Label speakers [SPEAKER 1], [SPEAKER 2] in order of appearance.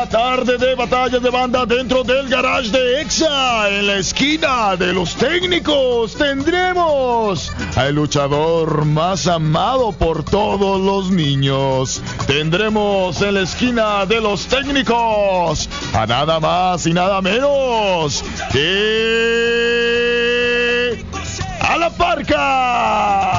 [SPEAKER 1] tarde de batallas de banda dentro del garage de Exa. En la esquina de los técnicos tendremos al luchador más amado por todos los niños. Tendremos en la esquina de los técnicos a nada más y nada menos que a la Parca.